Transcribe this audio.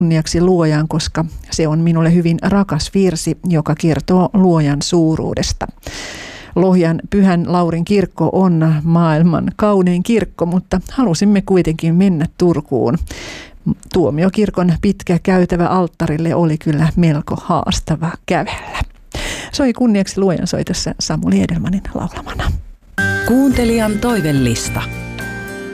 kunniaksi luojan, koska se on minulle hyvin rakas virsi, joka kertoo luojan suuruudesta. Lohjan Pyhän Laurin kirkko on maailman kaunein kirkko, mutta halusimme kuitenkin mennä Turkuun. Tuomiokirkon pitkä käytävä alttarille oli kyllä melko haastava kävellä. Soi kunniaksi luojan soitossa Samuli Edelmanin laulamana. Kuuntelijan toivellista.